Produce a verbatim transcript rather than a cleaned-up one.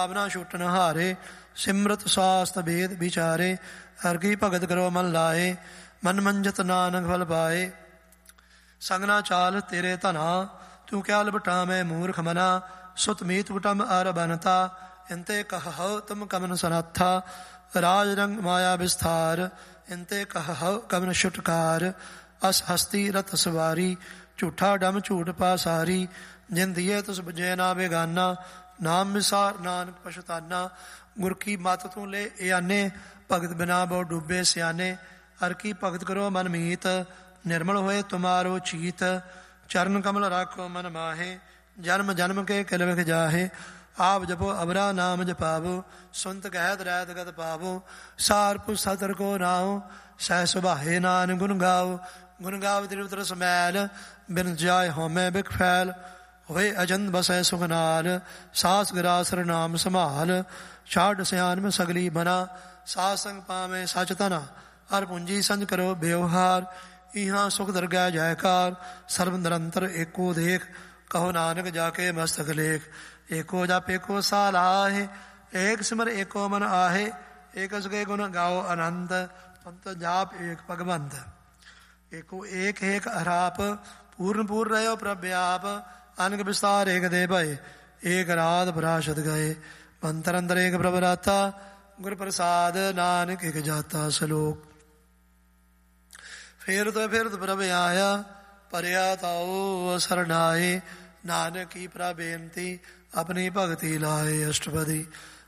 ਭਾਵਨਾ ਛੁਟਨ ਹਾਰੇ, ਸਿਮਰਤ ਸਾਸਤ ਭੇਦ ਵਿਚਾਰੇ। ਹਰ ਕੀ ਭਗਤ ਕਰੋ ਮਨ ਲਾਏ, ਮਨ ਮੰਜਤ ਨਾਨਕ ਫਲ ਪਾਏ। ਸੰਗ ਨਾ ਚਾਲ ਤੇਰੇ ਧਨਾ, ਤੂੰ ਕਿਆ ਲਬਟਾ ਮੈਂ ਮੂਰਖ ਮਨਾ। ਸੁਤ ਮੀਤ ਬਟਮ ਅਰ ਬਨਤਾ, ਇੰਤੇ ਕਹਹੁ ਤੁਮ ਕਮਨ ਸਨਾਥਾ। ਰਾਜ ਰੰਗ ਮਾਇਆ ਵਿਸਥਾਰ, ਇੰਤੇ ਕਹਹੁ ਕਮਨ ਛੁਟਕਾਰ। ਅਸ ਹਸਤੀ ਰਤ ਸਵਾਰੀ, ਝੂਠਾ ਡਮ ਝੂਠ ਪਾਸਾਰੀ। ਜਿਨ ਦੀਏ ਤੁਸ ਬੁਝੇ ਨਾ ਬੇਗਾਨਾ, ਨਾਮ ਵਿਸਾਰ ਨਾਨਕ ਪਛਤਾਨਾ। ਗੁਰ ਕੀ ਮਤ ਤੂੰ ਲੈ ਆਨੇ, ਭਗਤ ਬਿਨਾ ਬਹੁ ਡੁੱਬੇ ਸਿਆਨੇ। ਹਰ ਕੀ ਭਗਤ ਕਰੋ ਮਨ ਮੀਤ, ਨਿਰਮਲ ਹੋਏ ਤੁਮਾਰੋ ਚੀਤ। ਚਰਨ ਕਮਲ ਰਾਖੋ ਮਨ ਮਾਹੇ, ਜਨਮ ਜਨਮ ਕੇ ਕਿਲ ਵਿਖ ਜਾਹੇ। ਆਪ ਜਪੋ ਅਬਰਾ ਨਾਮ ਜਪਾਵੋ, ਸੁਨਤ ਕਹਿਤ ਰਹਿਤ ਗਤ ਪਾਵੋ। ਸਾਰਪੁ ਸਤਰ ਕੋ ਨਾਉ, ਸਹਿ ਸੁਭਾਏ ਨਾਨਕ ਗੁਣ ਗਾਓ। ਗੁਣ ਗਾਵ ਤ੍ਰਿਵਤਰ ਸਮੈਲ, ਬਿਨ ਜਾਏ ਹਉਮੈ ਬਿਖ ਫੈਲ। ਹੋਏ ਅਜੰਤ ਬਸੈ ਸੁਖ ਨਾਲ, ਸਾਸ ਗਰਾਸਰ ਨਾਮ ਸੰਭਾਲ। ਛਾੜ ਸਿਆਨ ਮੈਂ ਸਗਲੀ ਬਨਾ, ਸਾਧ ਸੰਗ ਪਾਵੇਂ ਸਚ ਧਨਾ। ਹਰ ਪੂੰਜੀ ਸੰਜ ਕਰੋ ਬਿਵਹਾਰ, ਇਹਾਂ ਸੁਖ ਦਰਗਹਿ ਜੈਕਾਰ। ਸਰਬ ਨਿਰੰਤਰ ਏਕੋ ਦੇਖ, ਕਹੋ ਨਾਨਕ ਜਾ ਕੇ ਮਸਤਕ ਲੇਖ। ਏਕੋ ਜਪ ਏਕੋ ਸਾਲਾਹੇ, ਏਕ ਸਿਮਰ ਏਕੋ ਮਨ ਆਹੇ। ਏਕ ਸੁਕੇ ਗੁਣ ਗਾਓ ਅਨੰਤ, ਪੰਤ ਜਾਪ ਏਕ ਭਗਵੰਤ। ਏਕੋ ਏਕ ਏਕ ਅਰਾਪ, ਪੂਰਨ ਪੂਰ ਰਹਿਓ ਪ੍ਰਭ ਆਪ। ਅਨਕ ਵਿਸਤਾਰ ਏਕ ਦੇ ਭਏ, ਏਕ ਰਾਤ ਪਰਾਸ਼ਦ ਗਏ। ਅੰਤਰ ਅੰਦਰ ਏਕ ਪ੍ਰਭ ਰਾਤਾ, ਗੁਰ ਪ੍ਰਸਾਦ ਨਾਨਕ ਇਕ ਜਾਤਾ। ਸਲੋਕ। ਫੇਰ ਤੋਂ ਫਿਰਤ ਪ੍ਰਭ ਆਇਆ, ਭਰਿਆ ਤਾਉ ਸਰਨਾਏ। ਨਾਨਕ ਕੀ ਪ੍ਰਭ ਬੇਨਤੀ, ਆਪਣੀ ਭਗਤੀ ਲਾਏ। ਅਸ਼ਟਪਦੀ।